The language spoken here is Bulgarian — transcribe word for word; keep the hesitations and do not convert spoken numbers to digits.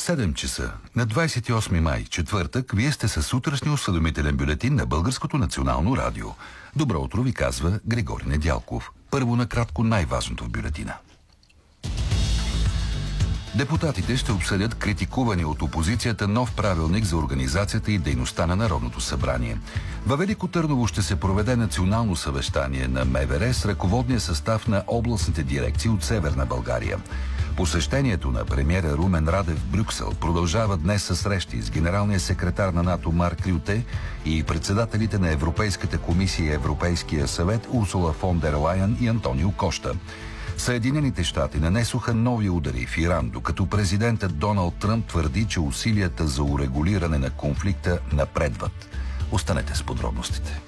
седем часа на двадесет и осми май, четвъртък, вие сте със сутрешния осведомителен бюлетин на Българското национално радио. Добро утро ви казва Григорий Недялков. Първо накратко най-важното в бюлетина. Депутатите ще обсъдят критикувани от опозицията нов правилник за организацията и дейността на Народното събрание. Във Велико Търново ще се проведе национално съвещание на МВР с ръководния състав на областните дирекции от Северна България. Посещението на премиера Румен Радев в Брюксел продължава днес със срещи с генералния секретар на НАТО Марк Рюте и председателите на Европейската комисия и Европейския съвет Урсула фон дер Лайен и Антонио Кошта. Съединените щати нанесоха нови удари в Иран, докато президентът Доналд Тръмп твърди, че усилията за урегулиране на конфликта напредват. Останете с подробностите.